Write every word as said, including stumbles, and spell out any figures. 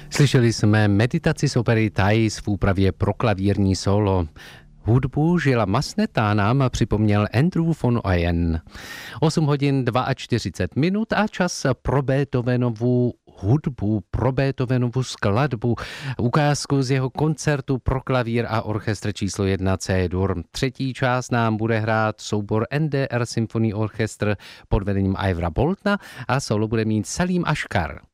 Slyšeli jsme meditaci z opery Thais v úpravě pro klavírní solo. Hudbu Žila Masneta nám připomněl Andrew von Oyen. osm hodin čtyřicet dva minut a čas pro Beethovenovu hudbu, pro Beethovenovu skladbu, ukázku z jeho koncertu pro klavír a orchestr číslo jedna C-dur. Třetí část nám bude hrát soubor N D R Symphony Orchestra pod vedením Ivra Boltona a solo bude mít Salim Ashkar.